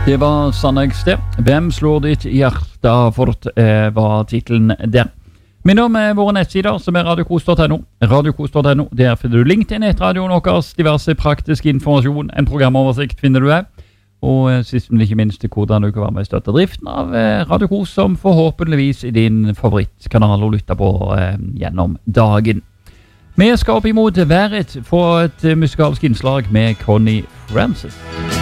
Det var sannhetsste. Hvem slår ditt hjerte fort, var titelen der. Minn om våre nettsider som radiokos.no. Radiokos.no, der finner du link til nettradioen deres, diverse praktisk informasjon, en programoversikt finner du her. Og sist men ikke minst hvordan du kan være med å støtte driften av Radio Kos, som forhåpentligvis er din favorittkanal å lytte på gjennom dagen. Vi skal opp imot været for et musikalsk innslag med Connie Francis.